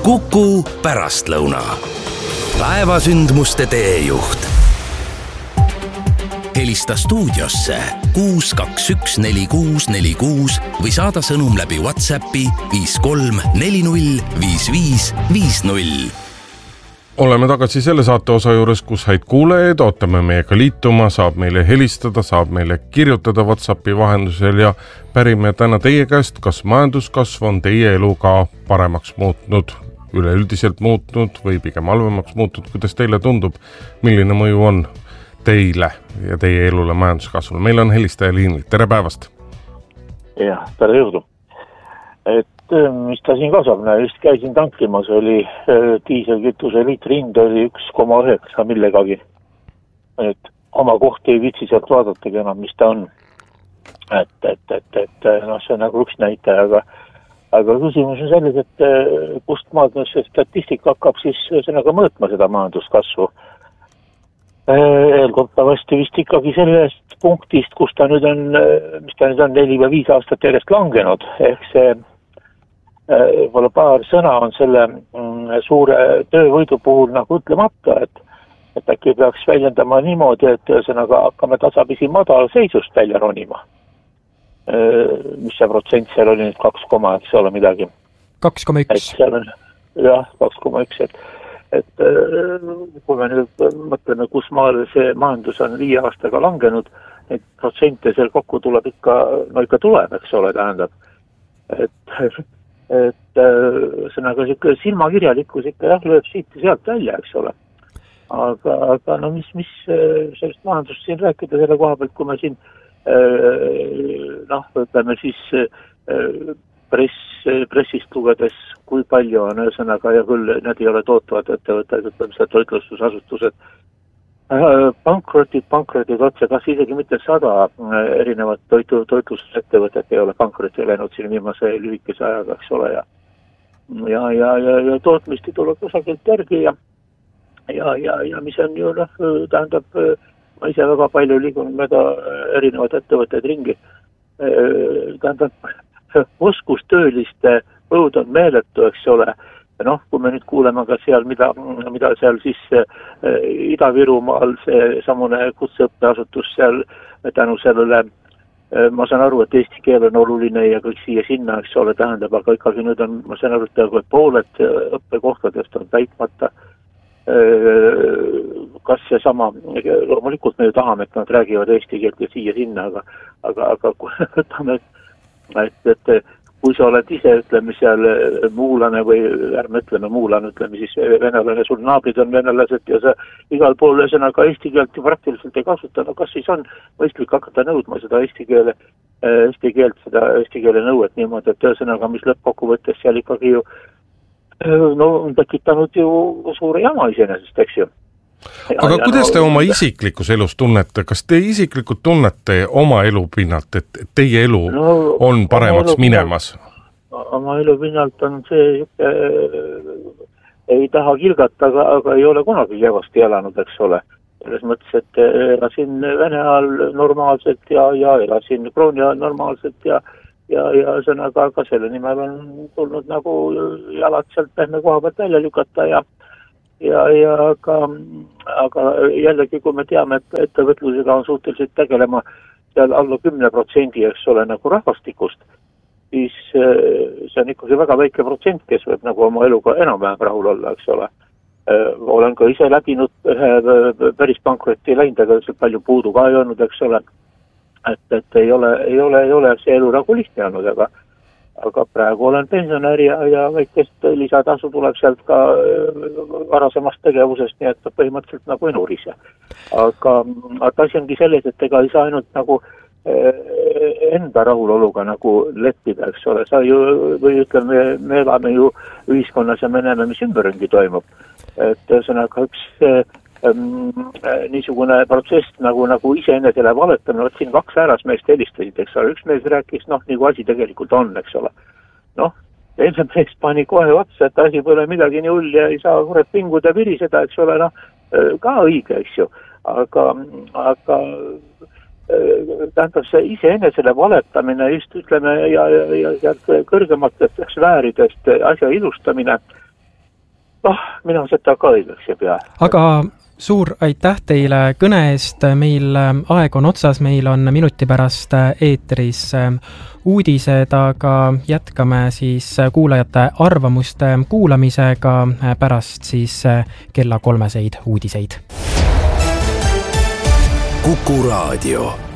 Kuku pärastlõuna. Päevasündmuste teejuht. Helista stuudiosse 6214646 või saada sõnum läbi WhatsAppi 53405550. Oleme tagasi selle saate osa juures, kus häid kuulejaid ootame meiega liituma, saab meile helistada, saab meile kirjutada WhatsAppi vahendusel ja pärime täna teie käest, kas majanduskasv on teie elu ka paremaks muutnud, üleüldiselt muutnud või pigem halvemaks muutnud. Kuidas teile tundub, milline mõju on teile ja teie elule majanduskasvule? Meil on helistaja liinil. Tere päevast! Jah, tere jõudu! Mis ta siin kasvab? Just käisin tankimas, oli diiselkütuse liitri hind oli 1,9 millegagi. Et oma kohti ei viitsi sealt vaadatagi enam, mis ta on. See on nagu üks näitaja, aga küsimus on selles, et kust maad see statistika hakkab siis sõnaga mõõtma seda majanduskasvu. Eelkottavasti vist ikkagi sellest punktist, kus ta nüüd on, mis ta nüüd on 4 või 5 aastat järjest langenud, ehk see võib-olla paar sõna on selle suure töövõidu puhul nagu ütlemata, et äkki peaks väljendama niimoodi, et sõnaga hakkame tasapisi madalseisust välja ronima. Mis see protsent seal oli nüüd 2, eks ole midagi. 2,1. Jah, 2,1. Et kui me nüüd mõtleme, kus maal see majandus on 5 aastaga langenud, neid protsente seal kokku tuleb ikka tuleb, eks ole, tähendab. Et sõnaga silmakirjalikkus ikka lööb siit ja sealt välja, eks ole. Aga no mis sellest majandust siin rääkida selle koha pealt, kui me siin ütleme siis pressist lugedes, kui palju on ühesõnaga ja küll need ei ole tootvad ettevõtted, ütleme seda toitlustusasutused. Pankrotid otse, kas isegi mitte 100 erinevat toitlustusettevõtet ei ole pankrotti läinud siin viimase lühikese ajaga, eks ole, ja tootmist ei tule kusagilt järgi ja mis on ju, tähendab, ma ise väga palju liigun mööda erinevad ettevõtted ringi, tähendab, oskustööliste põud on meeletu, eks ole. Kui me nüüd kuuleme ka seal, mida seal siis Ida-Virumaal see samune kutseõppeasutus seal tänu sellele, ma saan aru, et eesti keel on oluline ja kõik siia sinna, eks ole, tähendab, aga ikkagi nüüd on, ma saan aru, et pooled õppekohtadest on täitmata. Kas see sama, loomulikult me ju tahame, et nad räägivad eesti keelt ja siia sinna, aga kui võtame, et kui sa oled ise, ütleme seal muulane või ärme ütleme muulane, ütleme siis venelane, sul naabrid on venelased ja sa igal pool sõnaga eesti keelt ju praktiliselt ei kasuta, no kas siis on mõistlik hakata nõudma seda eesti keele nõuet niimoodi, et sõnaga, mis lõppkokkuvõttes seal ikkagi ju on tekitanud ju suure jama iseenesest, eks ju. Aga kuidas te oma isiklikus elus tunnete? Kas te isiklikult tunnete oma elu pinnalt, et teie elu on paremaks minemas? Oma elu pinnalt on see, ei taha kilgata, aga ei ole kunagi kevasti elanud, eks ole. Selles mõttes, et elasin Vene ajal normaalselt ja elasin Krooni ajal normaalselt ja sõnaga ka selle nimel on tulnud nagu jalad sealt pehme koha pealt välja lükata aga jällegi, kui me teame, et ettevõtlusega on suhteliselt tegelema seal alla 10%, eks ole, nagu rahvastikust, siis see on ikkagi väga väike protsent, kes võib nagu oma eluga enam-vähem rahul olla, eks ole. Olen ka ise läbinud päris pankrotti läinud, aga palju puudu ka ei olnud, eks ole. Et ei ole see elu nagu lihtne olnud, aga praegu olen pensionär ja väikest lisatasu tuleb sealt ka varasemast tegevusest, nii et põhimõtteliselt nagu ei nurise. Aga asi ongi selles, et ega ei saa ainult nagu enda rahuloluga nagu leppida, eks ole. Sa ju, või ütleme, me elame ju ühiskonnas ja me näeme, mis ümberringi toimub. Et sõnaga üks niisugune protsess nagu iseenesele valetamine, siin 2 härrasmeest helistasid, eks ole, üks mees rääkis, nagu asi tegelikult on, eks ole. Teine mees pani kohe otsa, et asi pole midagi nii hull ja ei saa kurat pinguda viriseda, eks ole, ka õige, eks ju, aga tähendab see iseenesele valetamine, just ütleme, ja kõrgematest vääridest asja ilustamine, mina seda ka õigeks ei pea. Aga suur aitäh teile kõne eest, meil aeg on otsas, meil on minuti pärast eetris uudised, aga jätkame siis kuulajate arvamuste kuulamisega pärast siis kella 3 uudiseid. Kuku Raadio.